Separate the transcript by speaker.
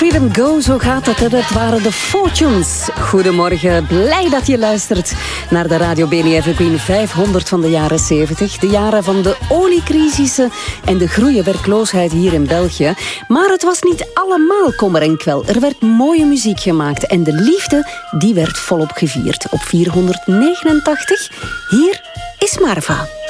Speaker 1: Freedom Go, zo gaat het. Dat waren de Fortunes. Goedemorgen, blij dat je luistert naar de Radio BNI Evergreen 500 van de jaren 70. De jaren van de oliecrisissen en de groeiende werkloosheid hier in België. Maar het was niet allemaal kommer en kwel. Er werd mooie muziek gemaakt en de liefde die werd volop gevierd. Op 489, hier is Marva.